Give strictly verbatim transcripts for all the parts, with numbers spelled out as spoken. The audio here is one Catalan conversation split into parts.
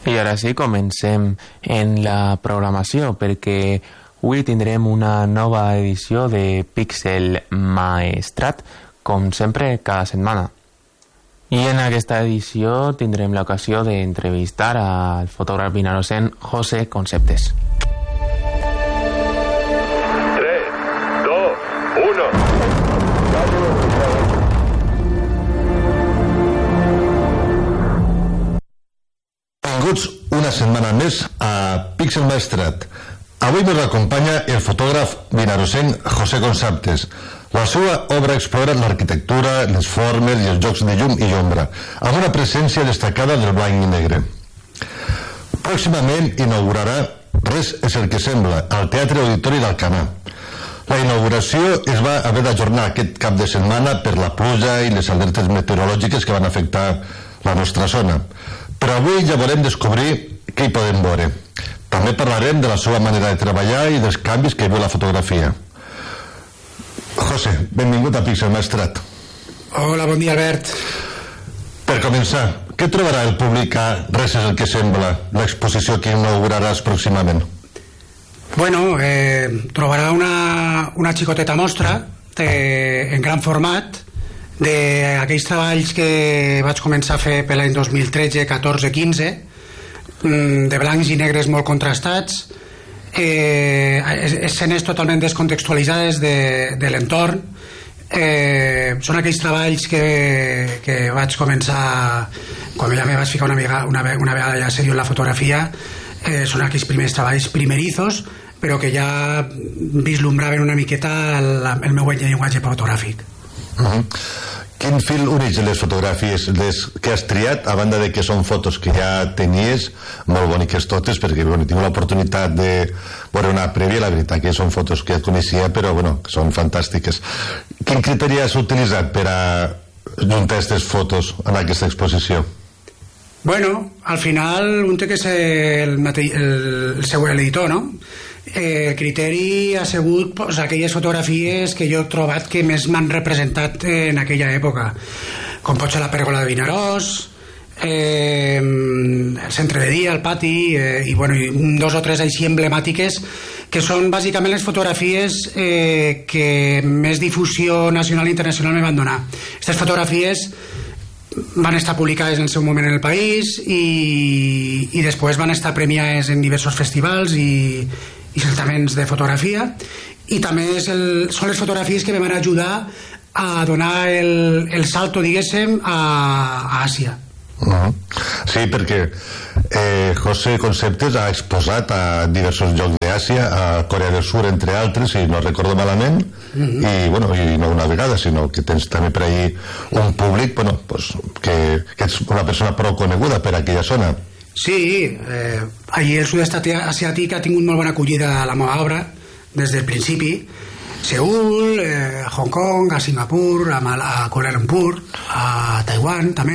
I ara sí, comencem en la programació, perquè avui tindrem una nova edició de Píxel Maestrat, com sempre, cada setmana. I en aquesta edició tindrem l'ocasió d'entrevistar al fotògraf vinarosent José Conceptes. tres, dos, uno... Benvinguts una setmana més a Píxel Maestrat. Avui ens acompanya el fotògraf vinarosent José Conceptes. La seva obra explora l'arquitectura, les formes i els jocs de llum i ombra, amb una presència destacada del blanc i negre. Pròximament inaugurarà Res és el que sembla, al Teatre Auditori d'Alcanar. La inauguració es va haver d'ajornar aquest cap de setmana per la pluja i les alertes meteorològiques que van afectar la nostra zona. Però avui ja volem descobrir què hi podem veure. També parlarem de la seva manera de treballar i dels canvis que veu la fotografia. José, benvingut a Píxel Maestrat. Hola, bon dia, Albert. Per començar, què trobarà el públic a Res és el que sembla, l'exposició que inauguraràs pròximament? Bueno, eh, trobarà una, una xicoteta mostra de, en gran format d'aquells treballs que vaig començar a fer per l'any dos mil tretze, catorze, quinze, de blancs i negres molt contrastats, eh, escenes totalment descontextualitzades de, de l'entorn. Eh, són aquells treballs que, que vaig començar quan ja me vaig ficar una vegada, una, una vegada ja seriós en la fotografia. Eh, són aquells primers treballs primerizos, però que ja vislumbraven una miqueta el, el meu llenguatge fotogràfic. Uh-huh. Quin fil uneix les fotografies les que has triat, a banda de que són fotos que ja tenies, molt boniques totes, perquè bueno, tinc l'oportunitat de veure una prèvia, la veritat que són fotos que ja coneixia, però bueno, són fantàstiques. Quin criteri has utilitzat per a juntar aquestes fotos en aquesta exposició? Bueno, al final un té que ser el, el, el seu editor, no? Eh, el criteri ha sigut pues, aquelles fotografies que jo he trobat que més m'han representat en aquella època, com pot ser la pèrgola de Vinaròs, eh, el centre de dia, el pati, eh, i, bueno, i dos o tres així emblemàtiques que són bàsicament les fotografies eh, que més difusió nacional i internacional me van donar. Aquestes fotografies van estar publicades en el seu moment en el país i, i després van estar premiades en diversos festivals i, i certaments de fotografia, i també és el, són les fotografies que me van ajudar a donar el, el salto, diguéssim, a, a Àsia. Uh-huh. Sí, perquè eh, José Conceptes ha exposat a diversos llocs d'Àsia, a Corea del Sur entre altres, si no recordo malament, uh-huh. i, bueno, i no una vegada, sinó que tens també per ahí un públic bueno, pues, que, que ets una persona prou coneguda per aquella zona. Sí, eh, allí el sud-est asiàtic ha tingut molt bona acollida a la meva obra des del principi. Seül, eh, a Hong Kong, a Singapur, a, Mal a Kuala Lumpur, a Taiwan també.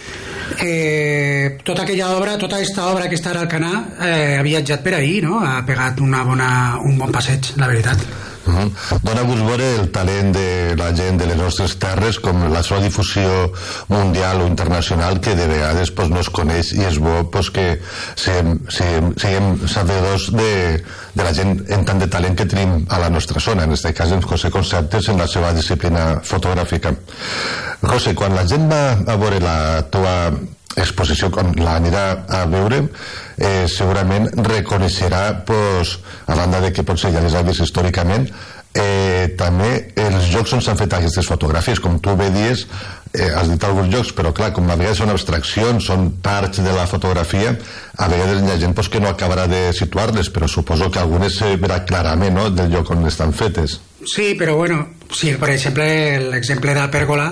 Eh, tota aquella obra, tota aquesta obra que està ara al Alcanar eh, ha viatjat per ahí, no? Ha pegat una bona, un bon passeig, la veritat. Uh-huh. Dona gust veure el talent de la gent de les nostres terres, com la seva difusió mundial o internacional, que de vegades pues, no es coneix, i és bo pues, que siguem, siguem, siguem sabedors de, de la gent en tant de talent que tenim a la nostra zona, en aquest cas en José Conceptes, en la seva disciplina fotogràfica. José, quan la gent va a veure la teva exposició, quan l'anirà a veure, eh, segurament reconeixerà, pues, a banda de que potser ja les ha vist històricament, eh, també els llocs on s'han fet aquestes fotografies, com tu bé dies, eh, has dit alguns llocs, però clar, com a vegades són abstraccions, són parts de la fotografia, a vegades hi ha gent pues, que no acabarà de situar-les, però suposo que algunes se verà clarament, no?, del lloc on estan fetes. Sí, però bueno, sí, per exemple, l'exemple de la pèrgola,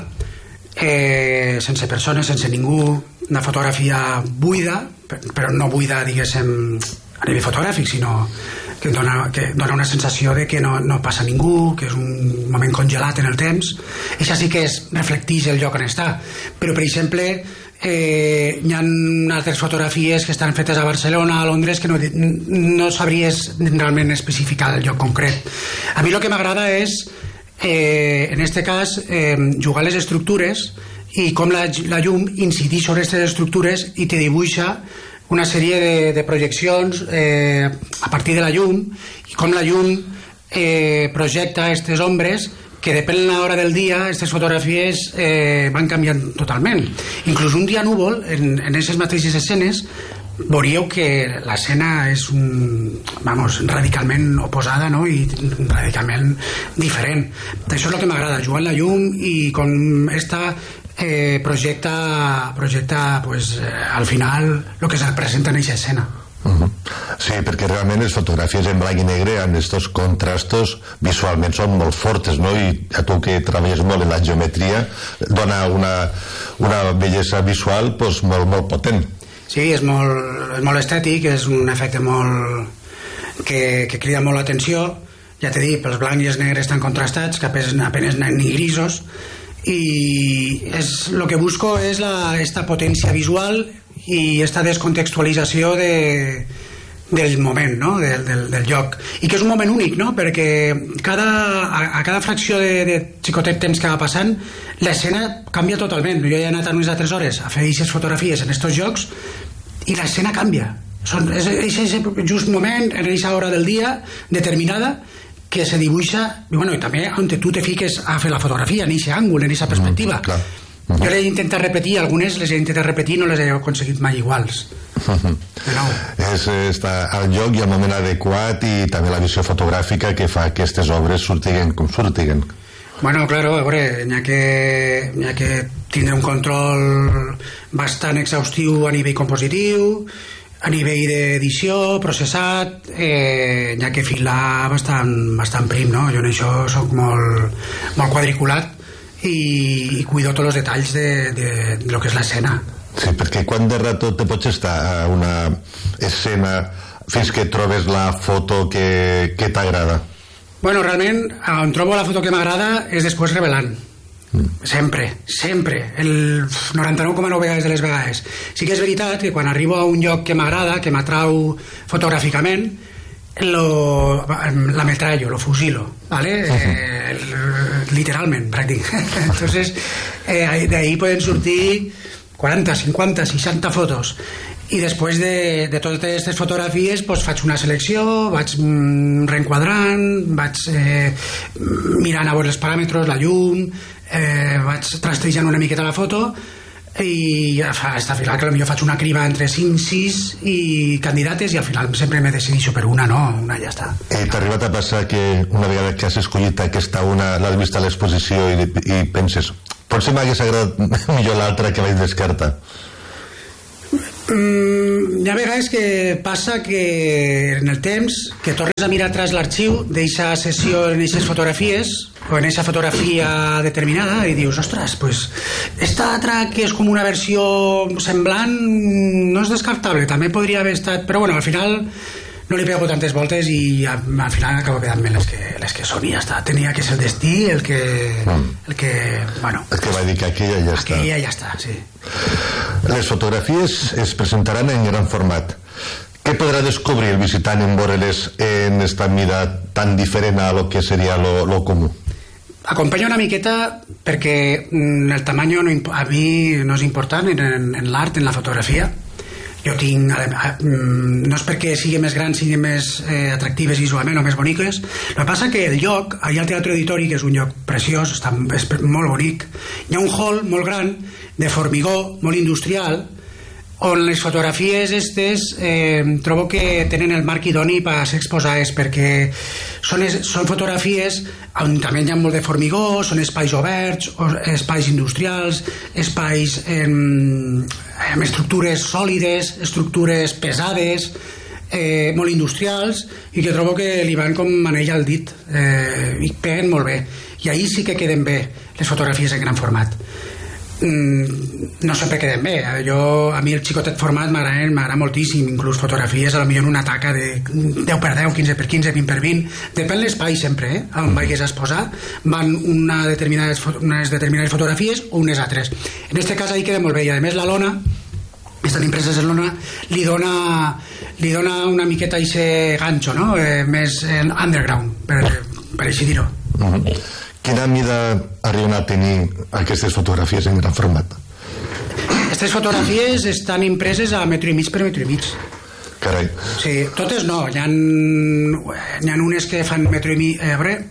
eh, sense persones, sense ningú, una fotografia buida, però no buida, diguéssim, a nivell fotogràfic, sinó que dona, que dona una sensació de que no, no passa ningú, que és un moment congelat en el temps. Això sí que es reflecteix el lloc on està. Però, per exemple, eh, hi ha altres fotografies que estan fetes a Barcelona, a Londres, que no, no sabries realment especificar el lloc concret. A mi el que m'agrada és, eh, en aquest cas, eh, jugar les estructures i com la, la llum incideix sobre aquestes estructures i te dibuixa una sèrie de, de projeccions eh, a partir de la llum, i com la llum eh, projecta aquestes ombres que depèn de l'hora del dia, aquestes fotografies eh, van canviant totalment. Inclús un dia núvol, en aquestes mateixes escenes, veuríeu que l'escena és un, vamos, radicalment oposada, no? I radicalment diferent. Això és el que m'agrada, jugar amb la llum i com esta eh, projecta, projecta pues, eh, al final el que se presenta en aquesta escena. Uh-huh. Sí, perquè realment les fotografies en blanc i negre amb aquests contrastos visualment són molt fortes, no? I a tu que treballes molt en la geometria dona una, una bellesa visual pues, molt, molt potent. Sí, és molt, és molt estètic, és un efecte molt que, que crida molt l'atenció. Ja t'he dit, els blancs i els negres estan contrastats, que apenes, apenes ni grisos, i és, el que busco és la, esta potència visual i esta descontextualització de, del moment, no? del, del, del lloc, i que és un moment únic, no? Perquè cada, a, a cada fracció de, de xicotet temps que va passant l'escena canvia totalment. Jo he anat a unes altres hores a fer aquestes fotografies en aquests jocs i l'escena canvia. Són, és aquest just moment en aquesta hora del dia determinada que se dibuixa, i, bueno, i també on tu te fiques a fer la fotografia en aquest àngul, en aquesta perspectiva. Mm, clar. Uh-huh. Jo les he intentat repetir, algunes les he intentat repetir, no les he aconseguit mai iguals. Uh-huh. És estar al lloc i al moment adequat, i també la visió fotogràfica que fa que aquestes obres surtiguen com surtiguen. Bueno, claro, a veure, n'hi ha que, n'hi ha que tindre un control bastant exhaustiu a nivell compositiu, a nivell d'edició, processat, eh, n'hi ha que filar bastant, bastant prim, no? Jo en això soc molt, molt quadriculat, i, i cuido tots els detalls de, de, de lo que és l'escena. Sí, perquè quant de rato te pots estar a una escena fins que trobes la foto que, que t'agrada? Bueno, realment, on trobo la foto que m'agrada és després revelant. Mm. Sempre, sempre. El noranta-nou coma nou vegades de les vegades. Sí que és veritat que quan arribo a un lloc que m'agrada, que m'atrau fotogràficament, lo, la metrallo, lo fusilo, ¿vale? Uh-huh. eh, literalment, pràcticament. Entonces, eh, de ahí pueden sortir quaranta, cinquanta, seixanta fotos, i després de, de totes aquestes fotografies pues, faig una selecció, vaig mm, reenquadrant, vaig eh, mirant a veure els paràmetres, la llum, eh, vaig trastejant una miqueta la foto, i està al final que potser faig una criba entre cinc, sis i candidates, i al final sempre me decideixo per una, no, una ja està. Eh, T'ha arribat a passar que una vegada que has escollit aquesta una, l'has vist a l'exposició i, i penses, potser m'hagués agradat millor l'altra que vaig descartar? Mm, hi ha vegades que passa que en el temps que tornes a mirar atrás l'arxiu d'eixa sessió en aquestes fotografies o en aquesta fotografia determinada i dius, ostres, pues esta altra que és com una versió semblant no és descartable, també podria haver estat, però bueno, al final no li pego tantes voltes i al, al final acabo quedant-me les que, les que són i ja està. Tenia que ser el destí el que, el que bueno, el que va dir que aquella ja està. Aquella ja està, sí. Les fotografies es presentaran en gran format. Què podrà descobrir el visitant en veure-les en esta mida tan diferent a lo que seria lo, lo comú? Acompanya una miqueta perquè el tamany no, a mi no és important en, en, en l'art, en la fotografia. Jo tinc, no és perquè sigui més gran, sigui més eh, atractives visualment o més boniques. El que passa que el lloc, allà al Teatre Auditori, que és un lloc preciós, està, és molt bonic, hi ha un hall molt gran de formigó, molt industrial, on les fotografies estes eh, trobo que tenen el marc idoni per ser exposades, perquè són, són fotografies on també hi ha molt de formigó, són espais oberts, espais industrials, espais eh, amb estructures sòlides, estructures pesades, eh, molt industrials, i que trobo que li van com anell al dit, eh, i peguen molt bé, i ahir sí que queden bé les fotografies en gran format. No sempre queden bé. Jo, a mi el xicotet format m'agrada, m'agrada moltíssim, inclús fotografies a lo millor en una taca de deu per deu, quinze per quinze, vint per vint, depèn l'espai sempre, eh? On vagis a exposar van una determinades, unes determinades fotografies o unes altres. En este cas ahí queda molt bé, i a més la lona, estan impreses en lona, li dona li dona una miqueta ixe ganxo, no? Eh, més underground, per, per així dir-ho. Uh-huh. Quina mida arriben a tenir aquestes fotografies en gran format? Aquestes Aquestes fotografies estan impreses a metro i mig per metro i mig. Carai. Sí, totes no. Hi ha, hi ha unes que fan metro i mig, a veure,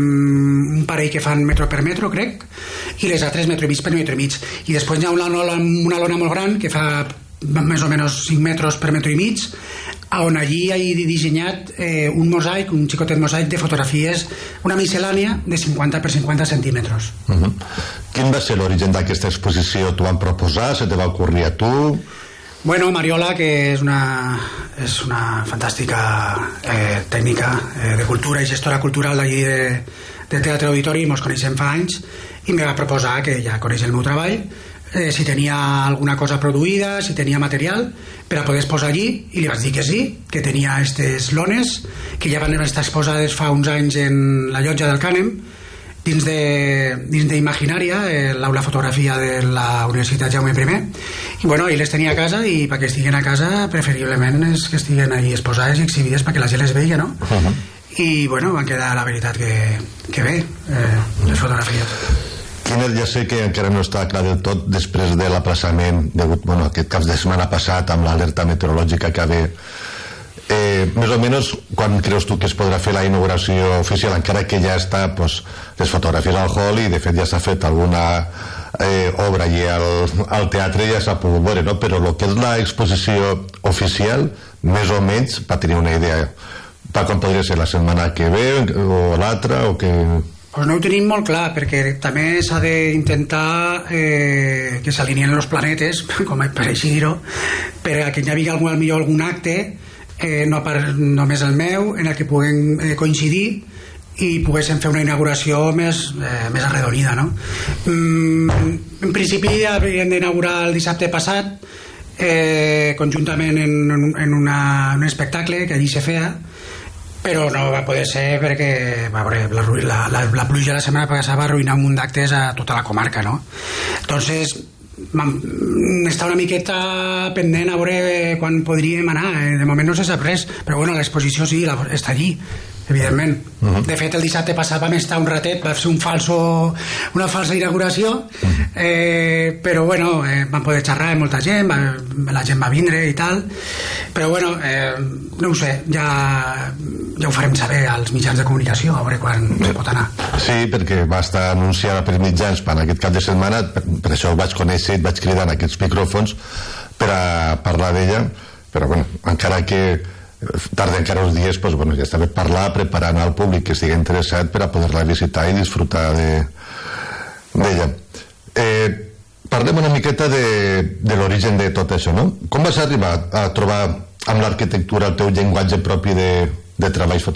un parell que fan metro per metro, crec, i les altres metro i mig per metro i mig. I després hi ha una lona, una lona molt gran que fa més o menys cinc metres per metro i mig, on allí he dissenyat eh, un mosaic, un xicotet mosaic de fotografies, una miscel·lània de cinquanta per cinquanta centímetres. Uh -huh. Quin va ser l'origen d'aquesta exposició? T'ho van proposar? Se te va ocórrer a tu? Bueno, Mariola, que és una, és una fantàstica eh, tècnica eh, de cultura i gestora cultural d'allí de, de Teatre Auditori, mos coneixem fa anys, i me va proposar, que ja coneix el meu treball, eh, si tenia alguna cosa produïda, si tenia material per a poder exposar allí, i li vaig dir que sí, que tenia aquestes lones que ja van estar exposades fa uns anys en la llotja del Cànem, dins de dins d'Imaginària, eh, l'aula fotografia de la Universitat Jaume primer, i bueno, ell les tenia a casa, i perquè estiguen a casa preferiblement és que estiguen ahí exposades i exhibides perquè la gent les veia, no? Uh-huh. I bueno, van quedar la veritat que, que bé, eh, les fotografies. Quin, ja sé que encara no està clar del tot després de l'aplaçament degut, bueno, aquest cap de setmana passat amb l'alerta meteorològica que ve. Eh, més o menys quan creus tu que es podrà fer la inauguració oficial, encara que ja està pues, les fotografies al hall i de fet ja s'ha fet alguna eh, obra i al, al teatre ja s'ha pogut veure, no? Però el que és l'exposició oficial, més o menys, per tenir una idea, per quan podria ser, la setmana que ve o l'altra o que... Pues no ho tenim molt clar, perquè també s'ha d'intentar eh, que s'alineen els planetes, com per així dir-ho, per a que hi hagi algun, millor algun acte, eh, no per, només el meu, en el que puguem eh, coincidir i poguéssim fer una inauguració més, eh, més arredonida, no? Mm, en principi hauríem d'inaugurar el dissabte passat, eh, conjuntament en, en, una, en un espectacle que allí se feia, però no va poder ser perquè va veure, la, la, la pluja la setmana passada va arruïnar un munt d'actes a tota la comarca, no? Entonces està una miqueta pendent a veure quan podríem anar, de moment no se sap res, però bueno, l'exposició sí, la, està allí, evidentment. Uh-huh. De fet, el dissabte passat vam estar un ratet, va ser un falso, una falsa inauguració, uh-huh. eh, però bueno, eh, vam poder xerrar amb molta gent, va, la gent va vindre i tal, però bueno, eh, no ho sé, ja, ja ho farem saber als mitjans de comunicació, a veure quan sí. pot anar. Sí, perquè va estar anunciada per mitjans per aquest cap de setmana, per, per això ho vaig conèixer i vaig cridar en aquests micròfons per a parlar d'ella, però bueno, encara que tarda encara uns dies, pues, bueno, ja està bé parlar, preparant al públic que estigui interessat per a poder-la visitar i disfrutar d'ella. De, eh, parlem una miqueta de, de l'origen de tot això, no? Com vas arribar a trobar amb l'arquitectura el teu llenguatge propi de, de treballs fotogràfics?